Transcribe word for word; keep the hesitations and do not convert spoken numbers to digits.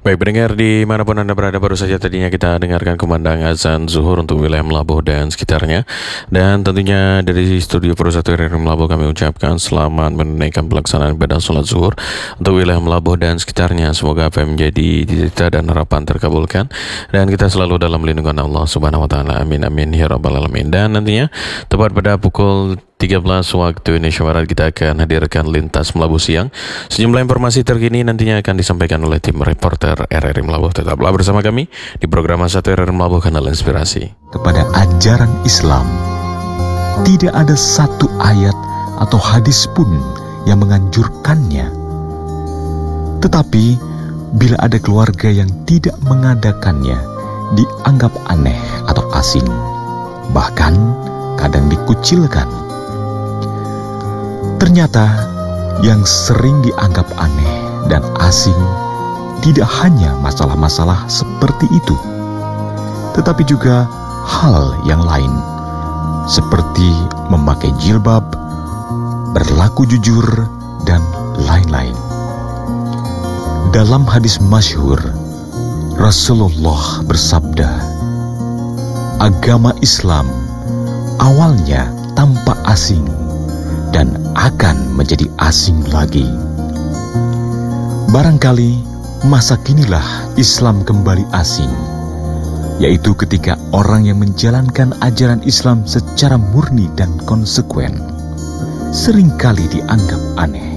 Baik pendengar dimanapun Anda berada, baru saja tadinya kita dengarkan kumandang azan zuhur untuk wilayah Melabuh dan sekitarnya. Dan tentunya dari studio Pro satu R R I Melabuh kami ucapkan selamat menunaikan pelaksanaan ibadah sholat zuhur untuk wilayah Melabuh dan sekitarnya. Semoga apa yang menjadi cita dan harapan terkabulkan, dan kita selalu dalam lindungan Allah Subhanahu Wa Taala. Amin amin ya rabbal alamin. Dan nantinya tepat pada pukul tiga belas waktu Indonesia Barat kita akan hadirkan Lintas Melabuh Siang. Sejumlah informasi terkini nantinya akan disampaikan oleh tim reporter R R I Melabuh. Tetaplah bersama kami di program satu R R I Melabuh, Kanal Inspirasi. Kepada ajaran Islam, tidak ada satu ayat atau hadis pun yang menganjurkannya. Tetapi bila ada keluarga yang tidak mengadakannya, dianggap aneh atau asing, bahkan kadang dikucilkan. Ternyata yang sering dianggap aneh dan asing tidak hanya masalah-masalah seperti itu, tetapi juga hal yang lain, seperti memakai jilbab, berlaku jujur, dan lain-lain. Dalam hadis masyhur, Rasulullah bersabda, agama Islam awalnya tampak asing dan akan menjadi asing lagi. Barangkali masa kinilah Islam kembali asing, yaitu ketika orang yang menjalankan ajaran Islam secara murni dan konsekuen seringkali dianggap aneh.